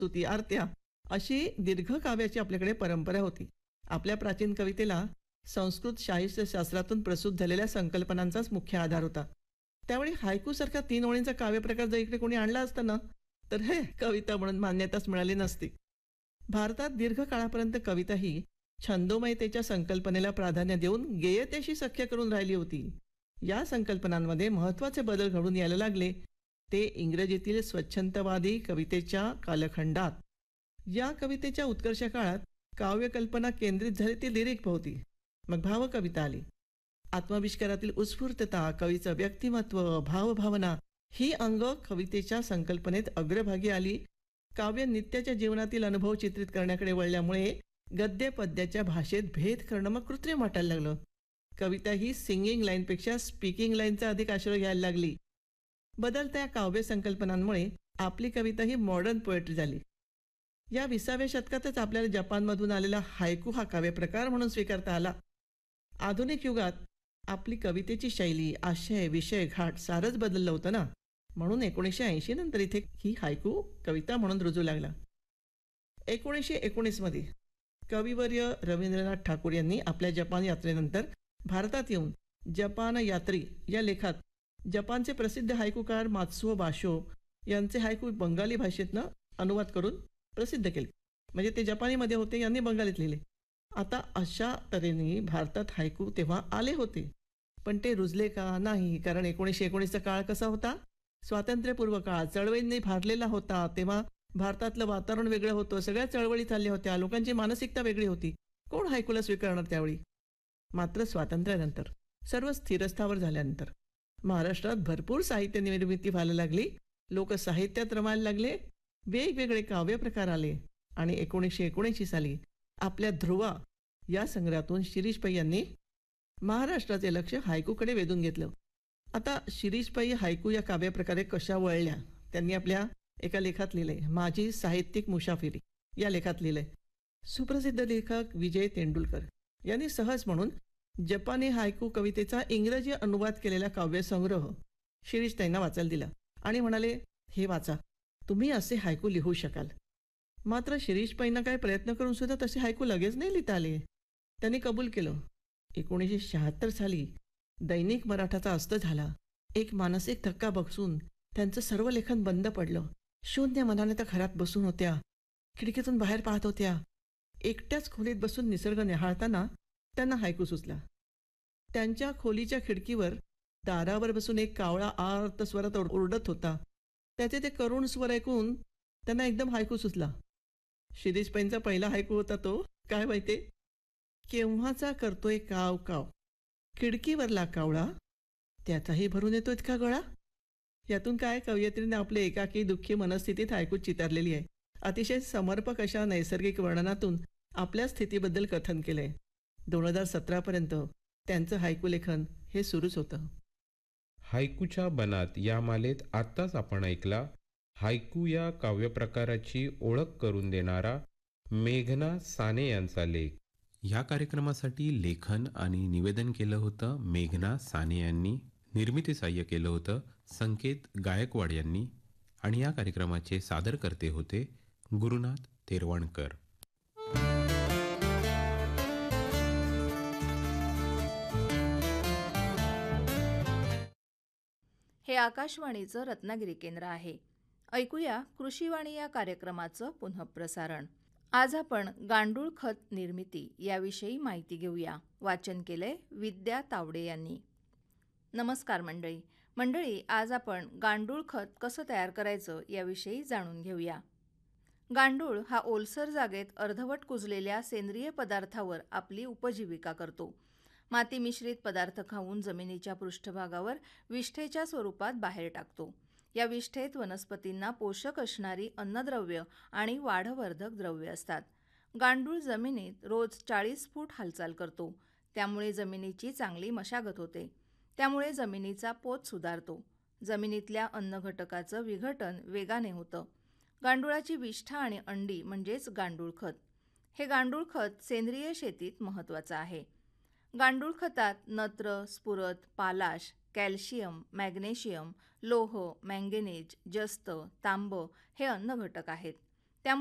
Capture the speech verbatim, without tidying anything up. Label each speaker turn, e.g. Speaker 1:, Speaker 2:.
Speaker 1: स्तुती आरत्या अशी दीर्घ काव्याची आपल्याकडे परंपरा होती. आपल्या प्राचीन कवितेला संस्कृत साहित्यशास्त्रातून प्रसूत झालेल्या संकल्पनांचाच मुख्य आधार होता. त्यावेळी हायकूसारखा तीन ओळींचा काव्यप्रकार जर इकडे कोणी आणला असता ना, तर हे कविता म्हणून मान्यताच मिळाली नसती. भारतात दीर्घ काळापर्यंत कविता ही छंदोमयतेच्या संकल्पनेला प्राधान्य देऊन गेयतेशी सख्य करून राहिली होती. या संकल्पनांमध्ये महत्त्वाचे बदल घडून यायला लागले ते इंग्रजीतील स्वच्छंदवादी कवितेच्या कालखंडात. या कवितेच्या उत्कर्ष काळात काव्यकल्पना केंद्रित झाली ती लिरिक भोवती. मग भावकविता आली. आत्माविष्कारातील उत्स्फूर्तता, कवीचं व्यक्तिमत्व, भावभावना ही अंग कवितेच्या संकल्पनेत अग्रभागी आली. काव्य नित्याच्या जीवनातील अनुभव चित्रित करण्याकडे वळल्यामुळे गद्य पद्याच्या भाषेत भेद करणं मग कृत्रिम वाटायला लागलं. कविता ही सिंगिंग लाईनपेक्षा स्पीकिंग लाईनचा अधिक आश्रय घ्यायला लागली. बदलत्या काव्य संकल्पनांमुळे आपली कविता ही मॉडर्न पोएट्री झाली. या विसाव्या शतकातच आपल्याला जपानमधून आलेला हायकू हा काव्यप्रकार म्हणून स्वीकारता आला. आधुनिक युगात आपली कवितेची शैली, आशय, विषय, घाट सारंच बदललं होतं ना, म्हणून एकोणीसशे ऐंशी नंतर इथे ही हायकू कविता म्हणून रुजू लागला. एकोणीसशे एकोणीसमध्ये कविवर्य रवींद्रनाथ ठाकूर यांनी आपल्या जपान यात्रेनंतर भारतात येऊन जपान यात्री या लेखात जपानचे प्रसिद्ध हायकूकार मात्सुओ बाशो यांचे हायकू बंगाली भाषेतनं अनुवाद करून प्रसिद्ध केले. म्हणजे ते जपानीमध्ये होते, यांनी बंगालीत लिहिले. आता अशा तऱ्हेने भारतात हायकू तेव्हा आले होते, पण ते रुजले का? नाही. कारण एकोणीसशे एकोणीसचा काळ कसा होता? स्वातंत्र्यपूर्व काळ, चळवळींनी भारलेला होता. तेव्हा भारतातलं वातावरण वेगळं होतं, सगळ्या चळवळी चालल्या होत्या, लोकांची मानसिकता वेगळी होती. कोण हायकूला स्वीकारणार त्यावेळी? मात्र स्वातंत्र्यानंतर, सर्व स्थिरस्थावर झाल्यानंतर महाराष्ट्रात भरपूर साहित्य निर्मिती व्हायला लागली. लोक साहित्यात रमायला लागले, वेगवेगळे काव्यप्रकार आले आणि एकोणीसशे एकोणऐंशी साली आपल्या ध्रुवा या संग्रहातून शिरीष पै यांनी महाराष्ट्राचे लक्ष हायकूकडे वेधून घेतलं. आता शिरीष पै हायकू या काव्यप्रकारे कशा वळल्या त्यांनी आपल्या एका लेखात लिहिलंय. माझी साहित्यिक मुसाफिरी या लेखात लिहिलंय. सुप्रसिद्ध लेखक विजय तेंडुलकर यांनी सहज म्हणून जपानी हायकू कवितेचा इंग्रजी अनुवाद केलेला काव्यसंग्रह शिरीष ताईंना वाचायला दिला आणि म्हणाले, हे वाचा, तुम्ही असे हायकू लिहू शकाल. मात्र शिरीष पैंना काय प्रयत्न करून सुद्धा तसे हायकू लगेच नाही लिहिता आले. त्यांनी कबूल केलं. एकोणीसशे शहात्तर साली दैनिक मराठाचा अस्त झाला. एक मानसिक धक्का बसून त्यांचं सर्व लेखन बंद पडलं. शून्य मनाने त्या घरात बसून होत्या, खिडकीतून बाहेर पाहत होत्या. एकट्याच खोलीत बसून निसर्ग निहाळताना त्यांना हायकू सुचला. त्यांच्या खोलीच्या खिडकीवर दारावर बसून एक कावळा आर्त स्वरात ओरडत होता. त्याचे ते करुण स्वर ऐकून त्यांना एकदम हायकू सुचला. शिरीष पैंचा पहिला हायकू होता तो, काय माहिती? केव्हाचा करतोय काव काव, खिडकीवरला कावळा, त्याचाही भरून येतो इतका गळा. यातून काय कवयित्रीने आपले एकाकी दुःखी मनस्थितीत हायकू चितारलेली आहे. अतिशय समर्पक अशा नैसर्गिक वर्णनातून आपल्या स्थितीबद्दल कथन केलंय. दोन हजार सतरापर्यंत त्यांचं हायकू लेखन हे सुरूच होतं.
Speaker 2: हायकूच्या बनात या मालेत आत्ताच आपण ऐकला हायकू या काव्यप्रकाराची ओळख करून देणारा मेघना साने यांचा लेख. या कार्यक्रमासाठी लेखन आणि निवेदन केलं होतं मेघना साने यांनी. निर्मिती साह्य केलं होतं संकेत गायकवाड यांनी आणि या कार्यक्रमाचे सादरकर्ते होते गुरुनाथ तेरवणकर.
Speaker 3: हे आकाशवाणीचं रत्नागिरी केंद्र आहे. ऐकूया कृषीवाणी या कार्यक्रमाचं पुनःप्रसारण. आज आपण गांडूळ खत निर्मिती याविषयी माहिती घेऊया. वाचन केलंय विद्या तावडे यांनी. नमस्कार मंडळी. मंडळी आज आपण गांडूळ खत कसं तयार करायचं याविषयी जाणून घेऊया. गांडूळ हा ओलसर जागेत अर्धवट कुजलेल्या सेंद्रिय पदार्थावर आपली उपजीविका करतो. माती मिश्रित पदार्थ खाऊन जमिनीच्या पृष्ठभागावर विष्ठेच्या स्वरूपात बाहेर टाकतो. या विष्ठेत वनस्पतींना पोषक असणारी अन्नद्रव्य आणि वाढवर्धक द्रव्य असतात. गांडूळ जमिनीत रोज चाळीस फूट हालचाल करतो. त्यामुळे जमिनीची चांगली मशागत होते. त्यामुळे जमिनीचा पोत सुधारतो. जमिनीतल्या अन्नघटकाचं विघटन वेगाने होतं. गांडुळाची विष्ठा आणि अंडी म्हणजेच गांडूळ खत. हे गांडूळ खत सेंद्रिय शेतीत महत्त्वाचं आहे. गांडूळ खतात नत्र, स्फुरद, पालाश, कॅल्शियम, मॅग्नेशियम, लोह, मॅंगेनीज, जस्त, तांब हे अन्नघटक आहेत.